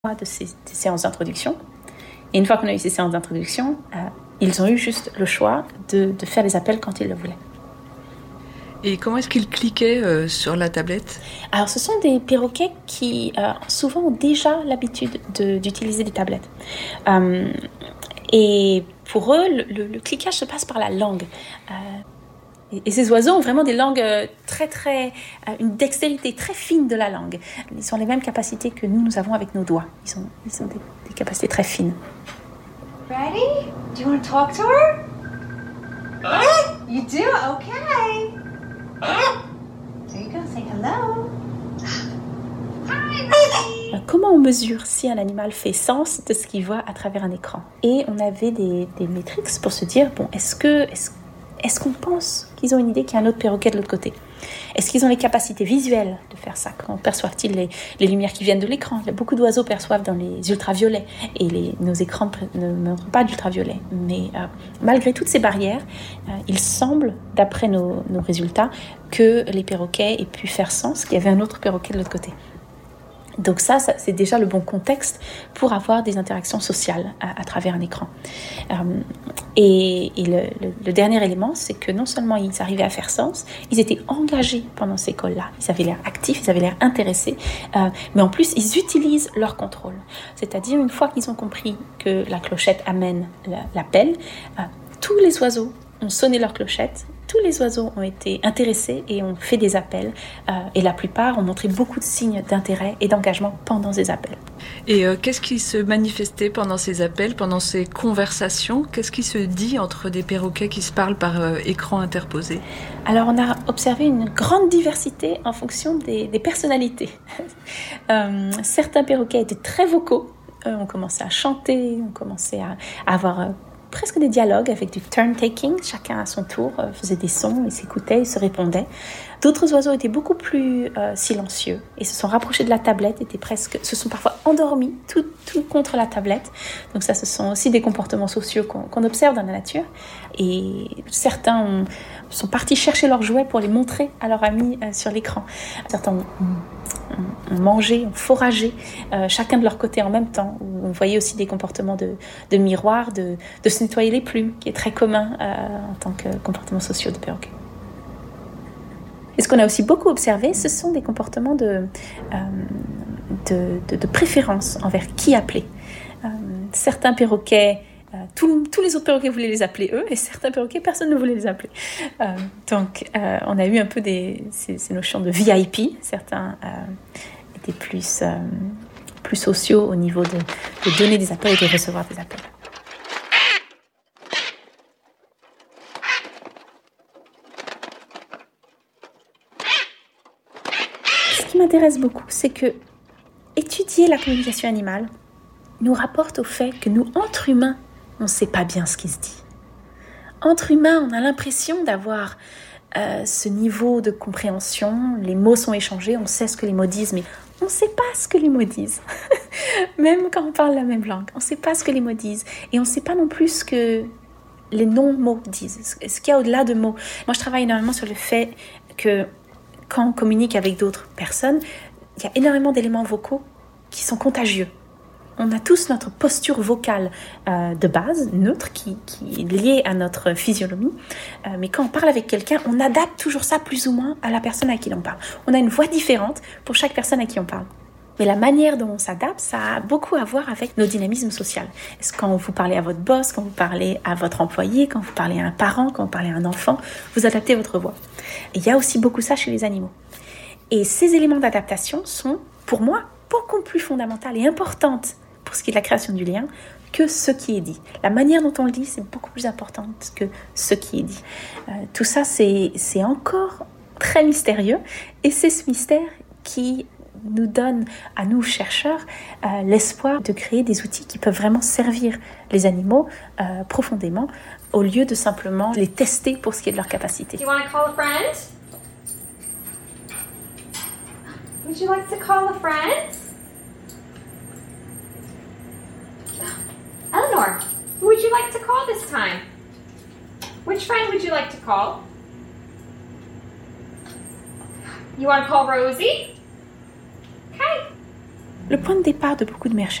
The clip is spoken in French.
de ces séances d'introduction. Et une fois qu'on a eu ces séances d'introduction, ils ont eu juste le choix de faire les appels quand ils le voulaient. Et comment est-ce qu'ils cliquaient sur la tablette ? Alors, ce sont des perroquets qui souvent ont déjà l'habitude d'utiliser des tablettes. Et pour eux, le cliquage se passe par la langue. Et ces oiseaux ont vraiment des langues une dextérité très fine de la langue. Ils ont les mêmes capacités que nous avons avec nos doigts. Ils ont des capacités très fines. Ready? Do you want to talk to her? You do? Okay. There you go. Say hello. Hi. Comment on mesure si un animal fait sens de ce qu'il voit à travers un écran? Et on avait des métriques pour se dire, bon, est-ce qu'on pense qu'ils ont une idée qu'il y a un autre perroquet de l'autre côté? Est-ce qu'ils ont les capacités visuelles de faire ça? Comment perçoivent-ils les lumières qui viennent de l'écran? Beaucoup d'oiseaux perçoivent dans les ultraviolets et nos écrans ne montrent pas d'ultraviolets. Mais malgré toutes ces barrières, il semble, d'après nos résultats, que les perroquets aient pu faire sens qu'il y avait un autre perroquet de l'autre côté. Donc ça, c'est déjà le bon contexte pour avoir des interactions sociales à travers un écran. Et le dernier élément, c'est que non seulement ils arrivaient à faire sens, ils étaient engagés pendant ces calls-là. Ils avaient l'air actifs, ils avaient l'air intéressés, mais en plus, ils utilisent leur contrôle. C'est-à-dire, une fois qu'ils ont compris que la clochette amène l'appel, tous les oiseaux ont sonné leur clochette. Tous les oiseaux ont été intéressés et ont fait des appels. Et la plupart ont montré beaucoup de signes d'intérêt et d'engagement pendant ces appels. Et qu'est-ce qui se manifestait pendant ces appels, pendant ces conversations? Qu'est-ce qui se dit entre des perroquets qui se parlent par écran interposé? Alors, on a observé une grande diversité en fonction des personnalités. Certains perroquets étaient très vocaux. On commençait à chanter, on commençait à avoir presque des dialogues avec du turn-taking. Chacun à son tour faisait des sons, ils s'écoutaient, ils se répondaient. D'autres oiseaux étaient beaucoup plus silencieux et se sont rapprochés de la tablette, se sont parfois endormis tout contre la tablette. Donc ça, ce sont aussi des comportements sociaux qu'on observe dans la nature. Et certains sont partis chercher leurs jouets pour les montrer à leurs amis sur l'écran. Certains ont mangé, ont foragé, chacun de leur côté en même temps. On voyait aussi des comportements de miroir, de se nettoyer les plumes, qui est très commun en tant que comportement social de perroquet. Et ce qu'on a aussi beaucoup observé, ce sont des comportements de préférence envers qui appeler. Certains perroquets, tous les autres perroquets voulaient les appeler eux, et certains perroquets, personne ne voulait les appeler. Donc, on a eu un peu ces notions de VIP. Certains étaient plus sociaux au niveau de donner des appels et de recevoir des appels. Ce qui m'intéresse beaucoup, c'est que étudier la communication animale nous rapporte au fait que nous, entre humains, on ne sait pas bien ce qui se dit. Entre humains, on a l'impression d'avoir ce niveau de compréhension. Les mots sont échangés, on sait ce que les mots disent, mais on ne sait pas ce que les mots disent. Même quand on parle la même langue, on ne sait pas ce que les mots disent. Et on ne sait pas non plus ce que les non-mots disent, ce qu'il y a au-delà de mots. Moi, je travaille énormément sur le fait que quand on communique avec d'autres personnes, il y a énormément d'éléments vocaux qui sont contagieux. On a tous notre posture vocale de base, neutre, qui est liée à notre physionomie. Mais quand on parle avec quelqu'un, on adapte toujours ça plus ou moins à la personne à qui l'on parle. On a une voix différente pour chaque personne à qui on parle. Mais la manière dont on s'adapte, ça a beaucoup à voir avec nos dynamismes sociaux. Est-ce quand vous parlez à votre boss, quand vous parlez à votre employé, quand vous parlez à un parent, quand vous parlez à un enfant, vous adaptez votre voix. Et il y a aussi beaucoup ça chez les animaux. Et ces éléments d'adaptation sont, pour moi, beaucoup plus fondamentaux et importants pour ce qui est de la création du lien que ce qui est dit. La manière dont on le dit, c'est beaucoup plus important que ce qui est dit. Tout ça, c'est encore très mystérieux. Et c'est ce mystère qui nous donne, à nous chercheurs, l'espoir de créer des outils qui peuvent vraiment servir les animaux profondément, au lieu de simplement les tester pour ce qui est de leur capacité. Do you want to call a friend? Would you like to call a friend? Eleanor, who would you like to call this time? Which friend would you like to call? You want to call Rosie? Okay. Le point de départ de beaucoup de mères